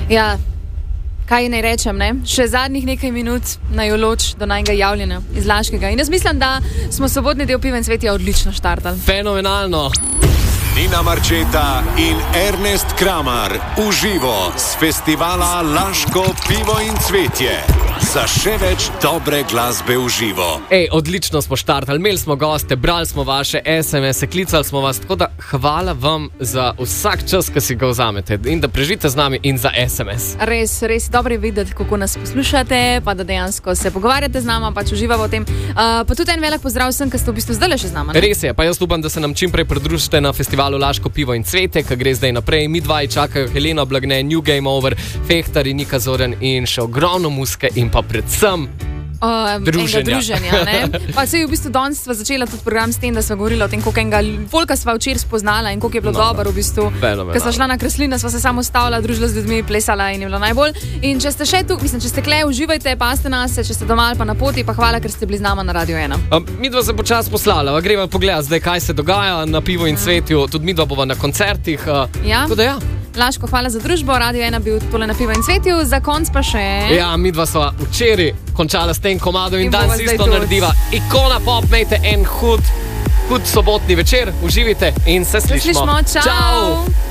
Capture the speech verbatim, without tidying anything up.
Ja, kaj naj rečem, ne? Še zadnjih nekaj minut najoloč do najnega javljanja iz Laškega. In jaz mislim, da smo sobotni del Piva in cvetja odlično štartali. Fenomenalno. Nina Marčeta in Ernest Kramar v živo s festivala Laško pivo in cvetje. Za še več dobre glasbe v živo. Ej, odlično smo štartali, imeli smo goste, brali smo vaše es em es, klicali smo vas, tako da hvala vam za vsak čas, ki si ga vzamete in da prežite z nami in za es em es. Res, res dobro je videti, kako nas poslušate, pa da dejansko se pogovarjate z nama, pač uživamo v tem. Uh, pa tudi en velik pozdrav vsem, ki ste v bistvu zdaj še z nama. Ne? Res je, pa jaz upam, da se nam čim prej pridružite na festivalu Laško pivo in cvetje, ki gre zdaj naprej. Mi dva čakajo Helena Blagne, New Game Over, Fehtari, Nika Zoran in še ogromno muzike in pa predvsem uh, druženja. druženja ne? Pa se je v bistvu danes sva začela tudi program s tem, da sva govorila o tem, koliko enega folka sva včeraj spoznala in koliko je bilo no, dobro v bistvu. Ker sva šla na Kreslina, sva se samo stavila, družila z ljudmi, plesala in je bilo najbolj. In če ste še tu, mislim, če ste kle, uživajte, paste nas, če ste doma ali pa na poti, pa hvala, ker ste bili z nama na Radio ena. Um, mi dva se počas poslala, greva pogledati zdaj, kaj se dogaja na Pivu in cvetju, tudi mi dva bova na koncertih. Uh, ja. Tudi ja. Laško, hvala za družbo, Radio ena bil tole na Pivo in cvetju, za konc pa še. Ja, mi dva sva včeraj končala s tem komadom in, in danes isto narediva. Ikona Pop, imejte en hud, hud sobotni večer, uživite in se slišimo. Se slišimo, čau! Čau.